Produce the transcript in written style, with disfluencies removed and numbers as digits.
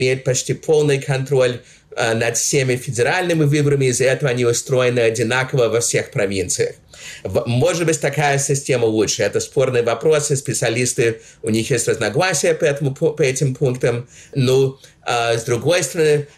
имеют почти полный контроль над всеми федеральными выборами, из-за этого они устроены одинаково во всех провинциях. Может быть, такая система лучше. Это спорные вопросы, специалисты, у них есть разногласия по этим пунктам. Но, с другой стороны,